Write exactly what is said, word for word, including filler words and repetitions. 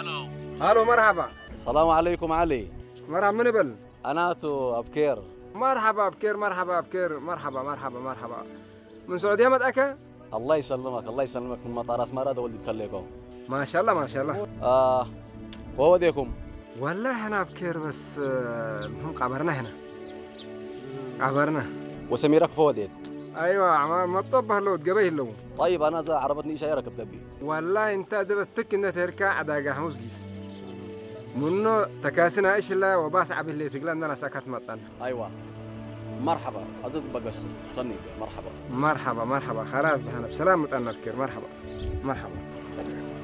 الو الو مرحبا. السلام عليكم علي. مرحبا من بل؟ انا تو ابكير. مرحبا بكير مرحبا بكير مرحبا مرحبا مرحبا. من سعودية مدأكا؟ الله يسلمك الله يسلمك من مطار اسمرة ده ولدي بكليكم. ما شاء الله ما شاء الله. اه وهو ديكم؟ والله هنا بكير بس المهم عبرنا هنا. عبرنا. وسميرك فوديت؟ ايوه عمار ما تطبه له تقبيه له. طيب انا زي عربتني ايش ركب دبي. والله انت دبت تك انت تركع داقه حمص منو تكاسنا ايش لا وباس عبي اللي تقول انا ساكت مطن. ايوه مرحبا ازيد بقصتو صني مرحبا مرحبا مرحبا خلاص ده انا بسلام مطن بكير مرحبا مرحبا.